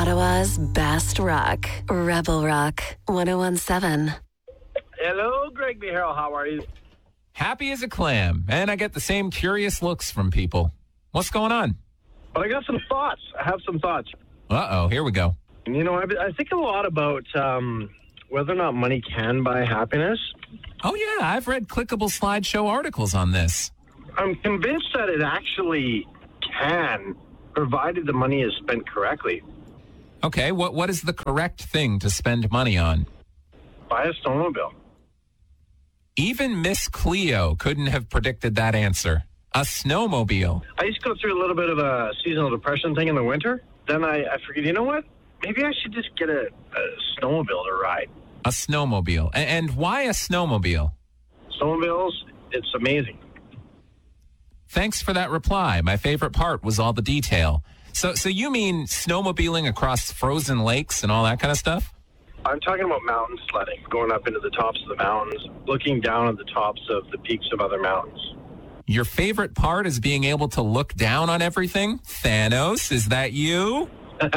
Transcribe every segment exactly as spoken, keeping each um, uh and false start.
Ottawa's best rock. Rebel Rock one oh one seven. Hello, Greg Beharo. How are you? Happy as a clam, and I get the same curious looks from people. What's going on? But I got some thoughts. I have some thoughts. Uh-oh, here we go. You know, I, I think a lot about um, whether or not money can buy happiness. Oh, yeah, I've read clickable slideshow articles on this. I'm convinced that it actually can, provided the money is spent correctly. Okay, what what is the correct thing to spend money on? Buy a snowmobile. Even Miss Cleo couldn't have predicted that answer. A snowmobile. I used to go through a little bit of a seasonal depression thing in the winter. Then I, I figured, you know what? Maybe I should just get a, a snowmobile to ride. A snowmobile. A- and why a snowmobile? Snowmobiles, it's amazing. Thanks for that reply. My favorite part was all the detail. So so you mean snowmobiling across frozen lakes and all that kind of stuff? I'm talking about mountain sledding, going up into the tops of the mountains, looking down at the tops of the peaks of other mountains. Your favorite part is being able to look down on everything? Thanos, is that you?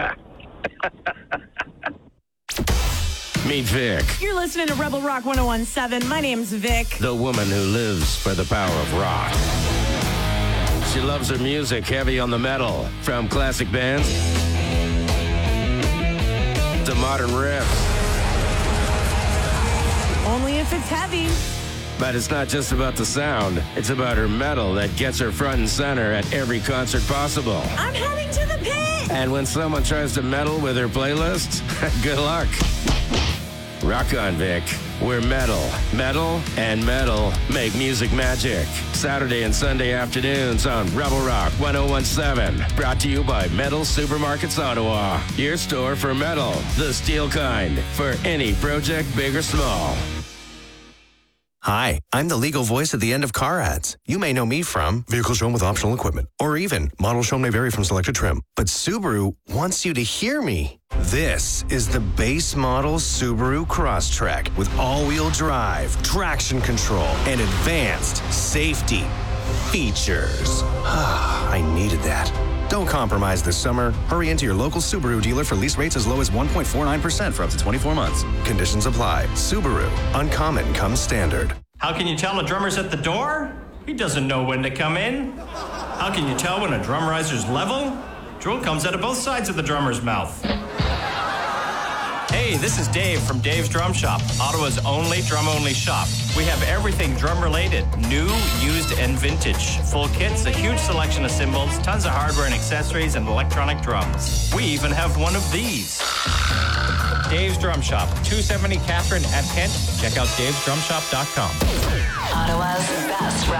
Meet Vic, You're listening to Rebel Rock one oh one seven. My name's Vic. the woman who lives for the power of rock. She loves her music heavy on the metal, from classic bands to modern riffs. Only if it's heavy. But it's not just about the sound. It's about her metal that gets her front and center at every concert possible. I'm heading to the pit. And when someone tries to meddle with her playlist, good luck. Rock on, Vic. We're metal, metal, and metal make music magic. Saturday and Sunday afternoons on Rebel Rock one oh one seven. Brought to you by Metal Supermarkets Ottawa. Your store for metal, the steel kind, for any project, big or small. Hi, I'm the legal voice at the end of car ads. You may know me from vehicle shown with optional equipment, or even model shown may vary from selected trim. But Subaru wants you to hear me. This is the base model Subaru Crosstrek with all-wheel drive, traction control, and advanced safety features. I needed that. Don't compromise this summer. Hurry into your local Subaru dealer for lease rates as low as one point four nine percent for up to twenty-four months. Conditions apply. Subaru. Uncommon comes standard. How can you tell a drummer's at the door? He doesn't know when to come in. How can you tell when a drum riser's level? Drool comes out of both sides of the drummer's mouth. Hey, this is Dave from Dave's Drum Shop, Ottawa's only drum-only shop. We have everything drum-related, new, used, and vintage. Full kits, a huge selection of cymbals, tons of hardware and accessories, and electronic drums. We even have one of these. Dave's Drum Shop, two seventy Catherine at Kent. Check out daves drum shop dot com. Ottawa's best